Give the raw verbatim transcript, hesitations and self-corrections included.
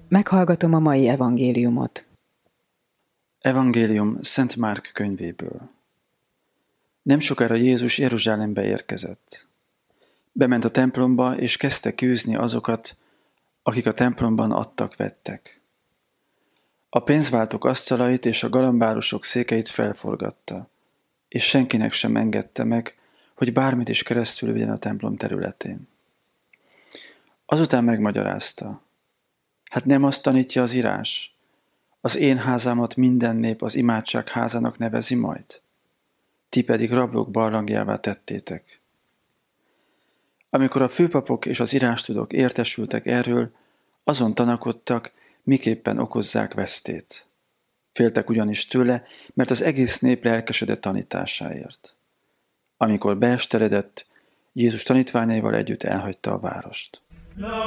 Meghallgatom a mai evangéliumot. Evangélium Szent Márk könyvéből. Nem sokára Jézus Jeruzsálembe érkezett. Bement a templomba, és kezdte kűzni azokat, akik a templomban adtak-vettek. A pénzváltók asztalait és a galambárosok székeit felforgatta, és senkinek sem engedte meg, hogy bármit is keresztül vigyen a templom területén. Azután megmagyarázta: hát nem azt tanítja az írás, az én házamat minden nép az imádság házának nevezi majd? Ti pedig rablók barlangjává tettétek. Amikor a főpapok és az írástudók értesültek erről, azon tanakodtak, miképpen okozzák vesztét. Féltek ugyanis tőle, mert az egész nép lelkesedett tanításáért. Amikor beesteledett, Jézus tanítványaival együtt elhagyta a várost.